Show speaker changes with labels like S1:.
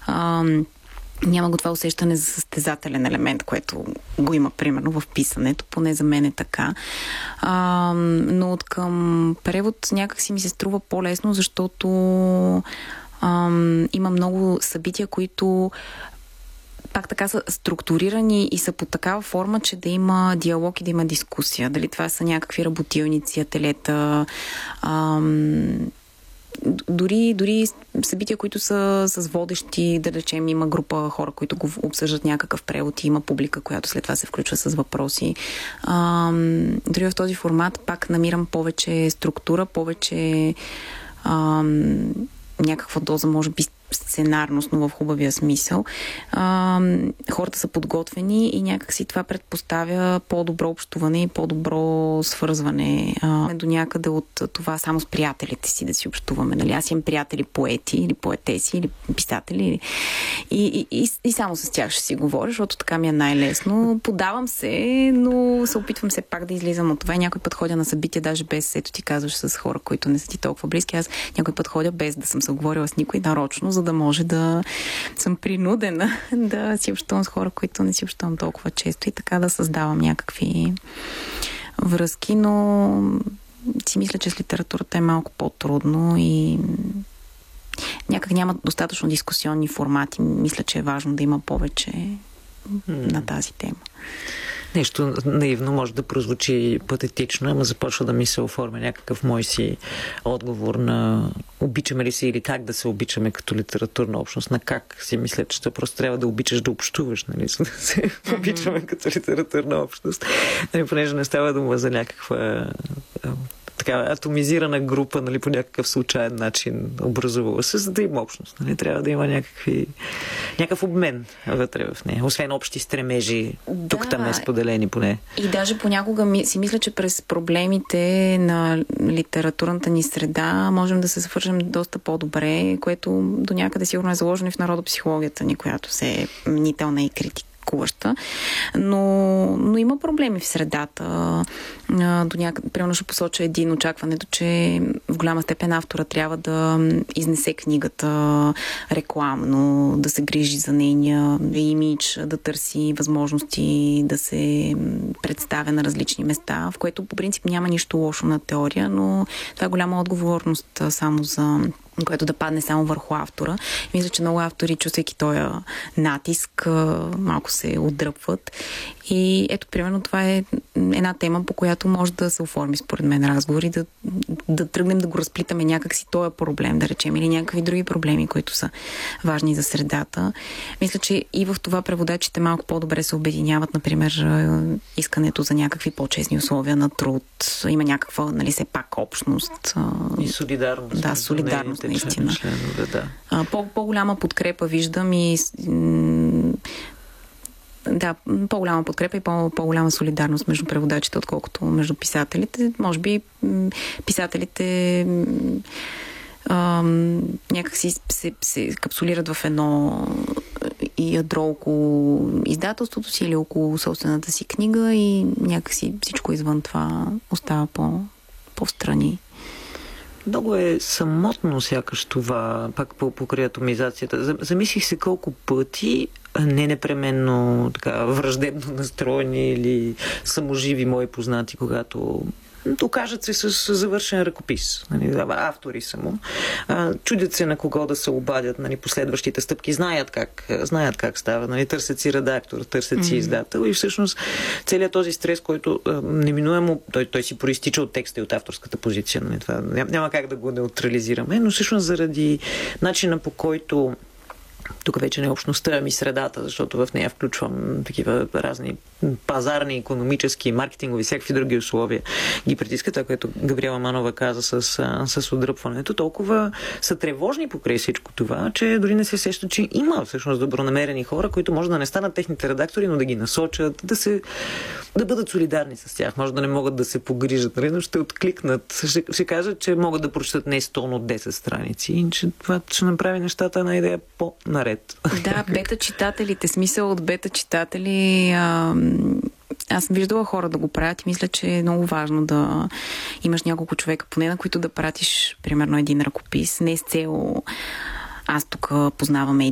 S1: Няма го това усещане за състезателен елемент, което го има примерно в писането, поне за мен е така. Но от към превод някак си ми се струва по-лесно, защото има много събития, които пак така са структурирани и са по такава форма, че да има диалог и да има дискусия. Дали това са някакви работилници, ателета, дори събития, които са с водещи, да речем, има група хора, които го обсъждат някакъв превод и има публика, която след това се включва с въпроси. Дори в този формат пак намирам повече структура, повече някаква доза, може би, сценарност, но в хубавия смисъл. Хората са подготвени и някакси това предпоставя по-добро общуване и по-добро свързване. До някъде от това само с приятелите си да си общуваме. Нали? Аз имам приятели поети или поетеси или писатели и само с тях ще си говоря, защото така ми е най-лесно. Подавам се, но се опитвам все пак да излизам от това. Някой път ходя на събития, даже без, ето ти казваш, с хора, които не са ти толкова близки. Аз някой път ходя без да съм се говорила с никой нарочно, за да може да съм принудена да си общувам с хора, които не си общувам толкова често и така да създавам някакви връзки, но си мисля, че с литературата е малко по-трудно и някак няма достатъчно дискусионни формати. Мисля, че е важно да има повече на тази тема.
S2: Нещо наивно може да прозвучи патетично, ама започва да ми се оформя някакъв мой си отговор на обичаме ли се или как да се обичаме като литературна общност, на как си мисля, че просто трябва да обичаш да общуваш, нали, за да се обичаме като литературна общност. Нали, понеже не става дума за някаква така атомизирана група, нали, по някакъв случайен начин образувала се, за да има общност. Нали? Трябва да има някакъв обмен вътре в нея. Освен общи стремежи, тук-там е споделени поне.
S1: И даже понякога си мисля, че през проблемите на литературната ни среда можем да се свържем доста по-добре, което до някъде сигурно е заложено и в народопсихологията ни, която се е мнителна и критика. Но има проблеми в средата. До някъде, примерно ще посоча един очакването, че в голяма степен автора трябва да изнесе книгата рекламно, да се грижи за нейния имидж, да търси възможности да се представя на различни места, в което по принцип няма нищо лошо на теория, но това е голяма отговорност само за което да падне само върху автора. Мисля, че много автори, чувствайки този натиск, малко се отдръпват. И ето, примерно, това е една тема, по която може да се оформи, според мен, разговор и да тръгнем да го разплитаме някакси този проблем, да речем, или някакви други проблеми, които са важни за средата. Мисля, че и в това преводачите малко по-добре се обединяват, например, искането за някакви по-честни условия на труд. Има някаква, нали, все пак общност.
S2: И солидарност.
S1: Да, солидарност, наистина.
S2: Членове, да.
S1: По-голяма подкрепа виждам и по-голяма подкрепа и по-голяма солидарност между преводачите, отколкото между писателите. Може би писателите някак се капсулират в едно ядро около издателството си или около собствената си книга и някакси всичко извън това остава по-встрани.
S2: Много е самотно сякаш това, пак покрай атомизацията. Замислих се колко пъти не непременно така враждебно настроени или саможиви мои познати, когато окажат се с завършен ръкопис. Нали, автори са му. Чудят се на кого да се обадят, нали, последващите стъпки. Знаят как става. Нали, търсят си редактор, търсят си издател и всъщност целият този стрес, който неминуемо той си проистича от текста и от авторската позиция. Нали, това, няма как да го неутрализираме, но всъщност заради начина, по който тук вече не общността, ами средата, защото в нея включвам такива разни пазарни, икономически, маркетингови, всякакви други условия. Ги притискат, това, което Габриела Манова каза с отдръпването. Толкова са тревожни покрай всичко това, че дори не се сеща, че има всъщност добронамерени хора, които може да не станат техните редактори, но да ги насочат, да бъдат солидарни с тях. Може да не могат да се погрижат, но ще откликнат. Ще кажат, че могат да прочитат не 100, но 10 страници. И че това ще направи нещата една идея по-наред.
S1: Да, бета-читателите, смисъл от бета-читатели. Аз съм виждала хора да го правят и мисля, че е много важно да имаш няколко човека, поне на които да пратиш примерно един ръкопис. Не с цел аз тук познаваме